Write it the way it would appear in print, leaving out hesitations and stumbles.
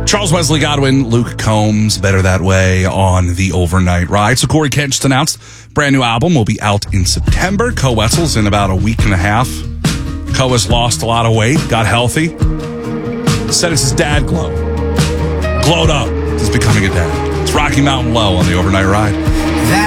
Charles Wesley Godwin, Luke Combs, Better That Way on the Overnight Ride. So Corey Kent just announced brand new album will be out in September. Koe Wetzel's in about a week and a half. Koe has lost a lot of weight, got healthy. Said it's his dad glow. Glowed up. He's becoming a dad. It's Rocky Mountain Low on the Overnight Ride.